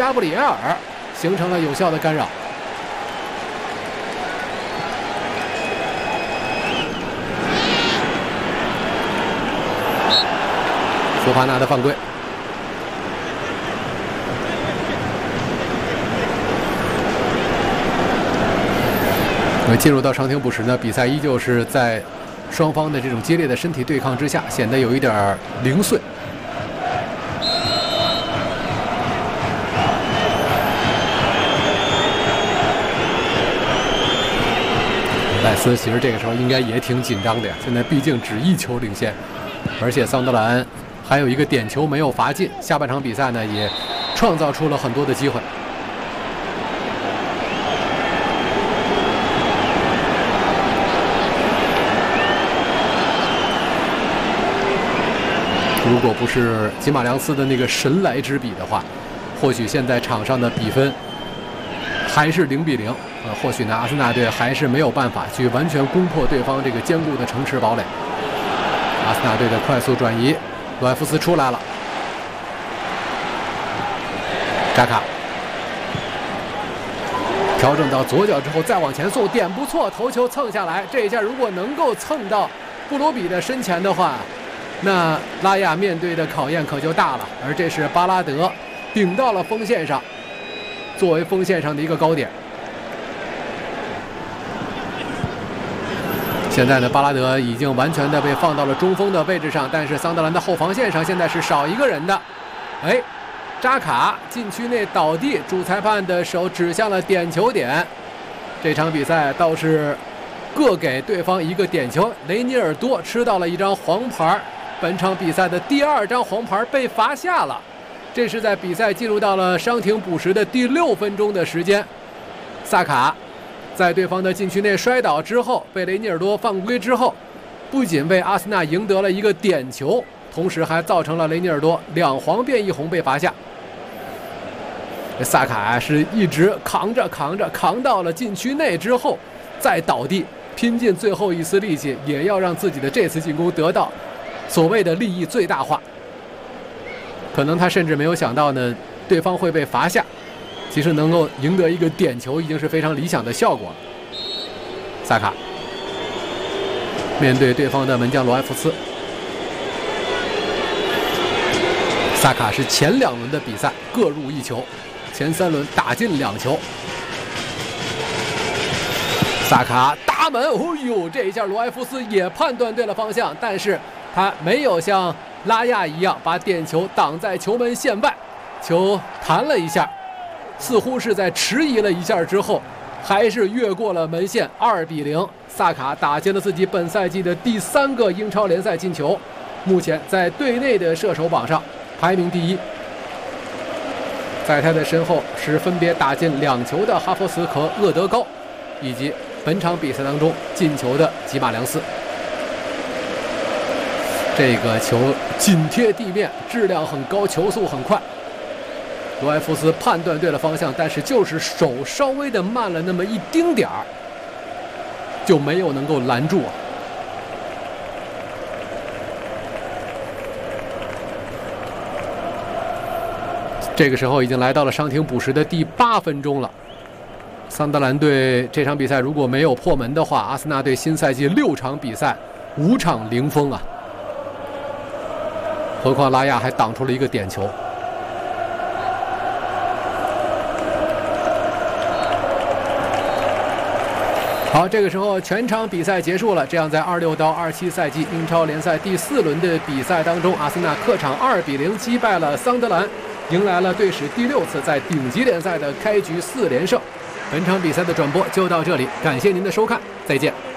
加布里埃尔形成了有效的干扰。索帕纳的犯规。进入到伤停补时呢，比赛依旧是在双方的这种激烈的身体对抗之下，显得有一点零碎。赖斯其实这个时候应该也挺紧张的呀，现在毕竟只1球领先，而且桑德兰还有一个点球没有罚进，下半场比赛呢也创造出了很多的机会。如果不是吉马良斯的那个神来之笔的话，或许现在场上的比分还是0比0。或许呢，阿森纳队还是没有办法去完全攻破对方这个坚固的城池堡垒。阿森纳队的快速转移，罗埃夫斯出来了，扎卡调整到左脚之后再往前送，点不错，头球蹭下来。这一下如果能够蹭到布罗比的身前的话，那拉亚面对的考验可就大了。而这是巴拉德顶到了锋线上，作为锋线上的一个高点。现在呢，巴拉德已经完全的被放到了中锋的位置上，但是桑德兰的后防线上现在是少一个人的。扎卡禁区内倒地，主裁判的手指向了点球点。这场比赛倒是各给对方一个点球，雷尼尔多吃到了一张黄牌，本场比赛的第2张黄牌被罚下了。这是在比赛进入到了伤停补时的第6分钟的时间，萨卡在对方的禁区内摔倒之后，被雷尼尔多犯规之后，不仅为阿森纳赢得了一个点球，同时还造成了雷尼尔多2黄变1红被罚下。萨卡是一直扛到了禁区内之后再倒地，拼尽最后一丝力气，也要让自己的这次进攻得到所谓的利益最大化。可能他甚至没有想到呢，对方会被罚下。其实能够赢得一个点球已经是非常理想的效果了。萨卡面对对方的门将罗埃夫斯，萨卡是前2轮的比赛各入1球，前3轮打进2球。萨卡打门，这一下罗埃夫斯也判断对了方向，但是他没有像拉亚一样把点球挡在球门线外，球弹了一下，似乎是在迟疑了一下之后，还是越过了门线，2比0。萨卡打进了自己本赛季的第3个英超联赛进球，目前在队内的射手榜上排名第1。在他的身后是分别打进2球的哈弗茨和厄德高，以及本场比赛当中进球的吉马良斯。这个球紧贴地面，质量很高，球速很快。罗埃夫斯判断对了方向，但是就是手稍微的慢了那么一丁点儿，就没有能够拦住啊。这个时候已经来到了伤停补时的第8分钟了。桑德兰队这场比赛如果没有破门的话，阿森纳队新赛季6场比赛5场0封啊。何况拉亚还挡出了一个点球。好，这个时候全场比赛结束了。这样在26到27赛季英超联赛第4轮的比赛当中，阿森纳客场2比0击败了桑德兰，迎来了队史第6次在顶级联赛的开局4连胜。本场比赛的转播就到这里，感谢您的收看，再见。